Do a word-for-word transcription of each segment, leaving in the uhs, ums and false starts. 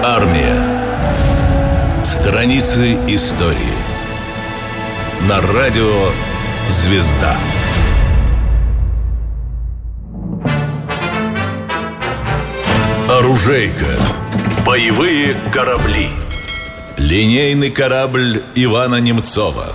Армия. Страницы истории. На радио «Звезда». Оружейка. Боевые корабли. Линейный корабль Ивана Немцова.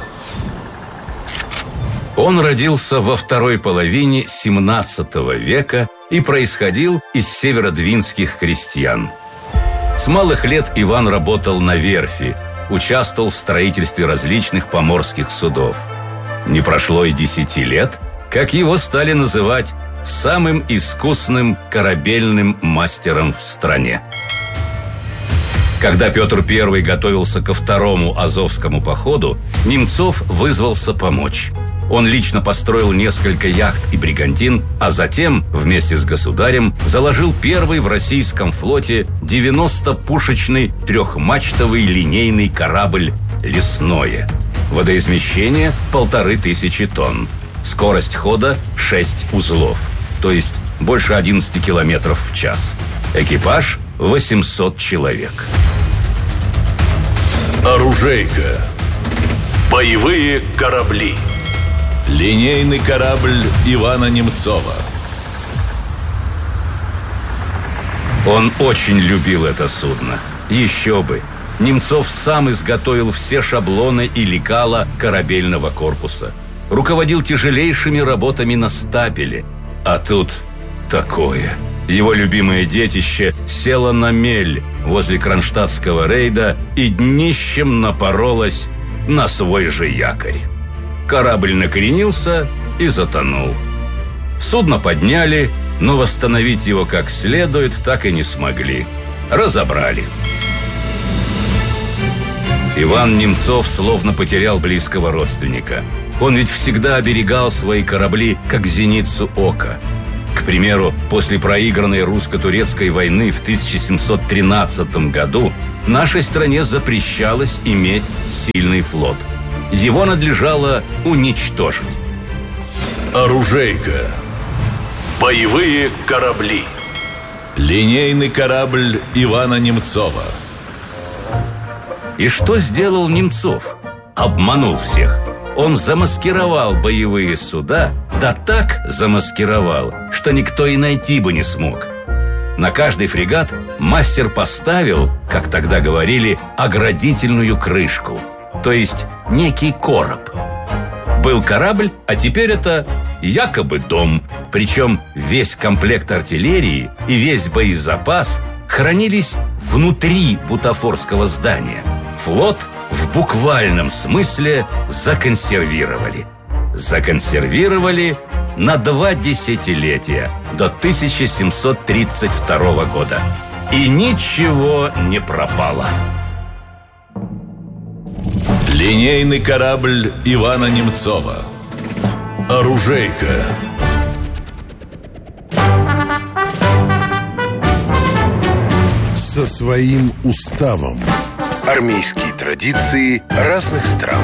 Он родился во второй половине семнадцатого века и происходил из северодвинских крестьян. С малых лет Иван работал на верфи, участвовал в строительстве различных поморских судов. Не прошло и десяти лет, как его стали называть самым искусным корабельным мастером в стране. Когда Петр Первый готовился ко второму Азовскому походу, Немцов вызвался помочь. Он лично построил несколько яхт и бригантин, а затем, вместе с государем, заложил первый в российском флоте девяностопушечный трехмачтовый линейный корабль «Лесное». Водоизмещение – полторы тысячи тонн. Скорость хода – шесть узлов, то есть больше одиннадцати километров в час. Экипаж – восемьсот человек. Оружейка. Боевые корабли. Линейный корабль Ивана Немцова. Он очень любил это судно. Еще бы! Немцов сам изготовил все шаблоны и лекала корабельного корпуса. Руководил тяжелейшими работами на стапеле. А тут такое. Его любимое детище село на мель возле Кронштадтского рейда и днищем напоролось на свой же якорь. Корабль накренился и затонул. Судно подняли, но восстановить его как следует так и не смогли. Разобрали. Иван Немцов словно потерял близкого родственника. Он ведь всегда оберегал свои корабли, как зеницу ока. К примеру, после проигранной русско-турецкой войны в тысяча семьсот тринадцатом году нашей стране запрещалось иметь сильный флот. Его надлежало уничтожить. Оружейка. Боевые корабли. Линейный корабль Ивана Немцова. И что сделал Немцов? Обманул всех. Он замаскировал боевые суда, да так замаскировал, что никто и найти бы не смог. На каждый фрегат мастер поставил, как тогда говорили, оградительную крышку, то есть некий короб. Был корабль, а теперь это якобы дом. Причем весь комплект артиллерии и весь боезапас хранились внутри бутафорского здания. Флот в буквальном смысле законсервировали. Законсервировали на два десятилетия, до тысяча семьсот тридцать второго года. И ничего не пропало. Линейный корабль Ивана Немцова. Оружейка. Со своим уставом. Армейские традиции разных стран.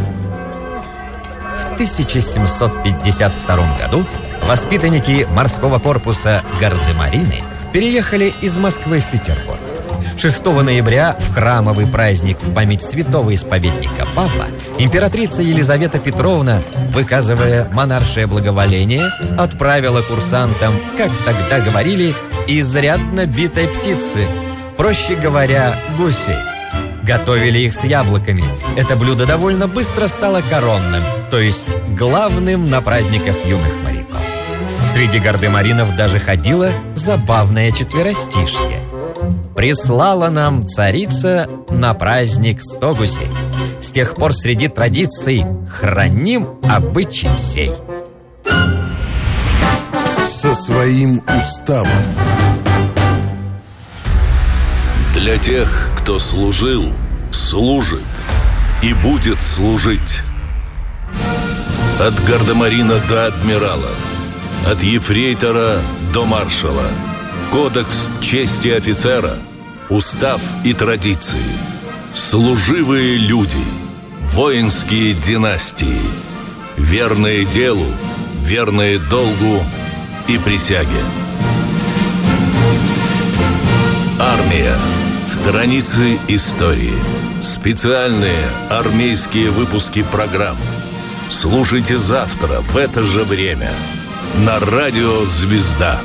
В тысяча семьсот пятьдесят втором году воспитанники морского корпуса Гардемарины переехали из Москвы в Петербург. шестого ноября в храмовый праздник в память святого исповедника Павла императрица Елизавета Петровна, выказывая монаршее благоволение, отправила курсантам, как тогда говорили, изрядно битой птицы, проще говоря, гусей. Готовили их с яблоками. Это блюдо довольно быстро стало коронным, то есть главным на праздниках юных моряков. Среди гардемаринов даже ходило забавное четверостишье. «Прислала нам царица на праздник сто гусей. С тех пор среди традиций храним обычай сей». Со своим уставом. Для тех, кто служил, служит и будет служить. От гардемарина до адмирала, от ефрейтора до маршала. Кодекс чести офицера, устав и традиции. Служивые люди, воинские династии. Верные делу, верные долгу и присяге. Армия. Страницы истории. Специальные армейские выпуски программ. Слушайте завтра в это же время на радио «Звезда».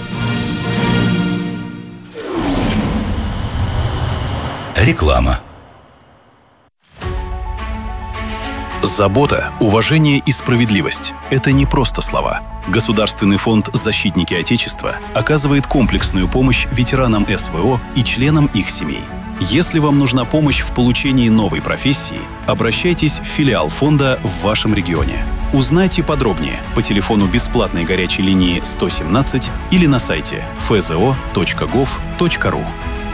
Реклама. Забота, уважение и справедливость – это не просто слова. Государственный фонд «Защитники Отечества» оказывает комплексную помощь ветеранам эс вэ о и членам их семей. Если вам нужна помощь в получении новой профессии, обращайтесь в филиал фонда в вашем регионе. Узнайте подробнее по телефону бесплатной горячей линии сто семнадцать или на сайте эф зэ о точка гов точка ру.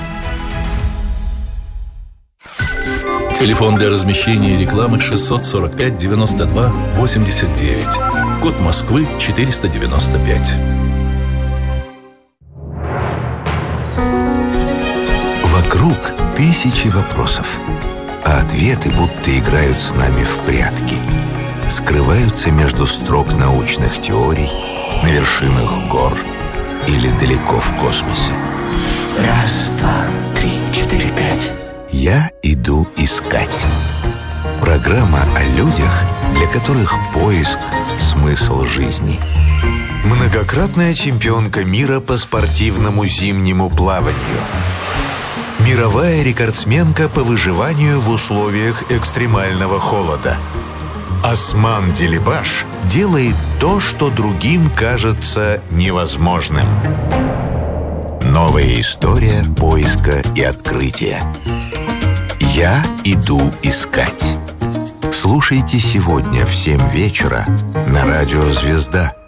Телефон для размещения рекламы шестьсот сорок пять девяносто два восемьдесят девять. Код Москвы четыреста девяносто пять. Вокруг тысячи вопросов, а ответы будто играют с нами в прятки. Скрываются между строк научных теорий, на вершинах гор или далеко в космосе. Раз, два, три, четыре, пять. Я иду искать. Программа о людях, для которых поиск – смысл жизни. Многократная чемпионка мира по спортивному зимнему плаванию. Мировая рекордсменка по выживанию в условиях экстремального холода. Осман Делибаш делает то, что другим кажется невозможным. Новая история поиска и открытия. Я иду искать. Слушайте сегодня в семь вечера на радио «Звезда».